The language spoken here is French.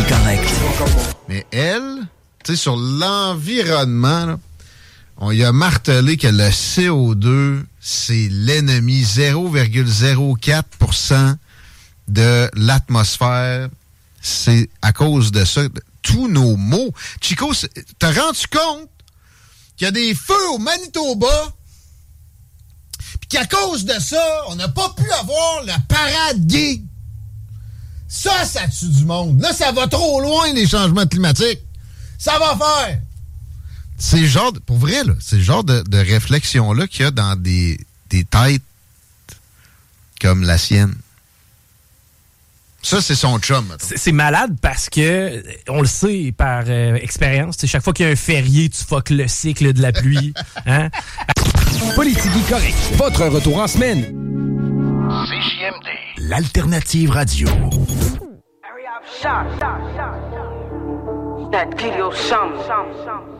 correct. Mais elle, tu sais, sur l'environnement, là, on y a martelé que le CO2, c'est l'ennemi. 0,04% de l'atmosphère. C'est à cause de ça. Tous nos maux. Chico, t'as rendu compte qu'il y a des feux au Manitoba, puis qu'à cause de ça, on n'a pas pu avoir la parade gay. Ça tue du monde. Là, ça va trop loin, les changements climatiques. Ça va faire. C'est le genre, pour vrai, là, c'est le genre de réflexion-là qu'il y a dans des têtes comme la sienne. Ça, c'est son chum. C'est malade parce que, on le sait par expérience, chaque fois qu'il y a un férié, tu fuck le cycle de la pluie. Hein? Politique correct. Votre retour en semaine. CJMD. L'alternative radio. That give you some.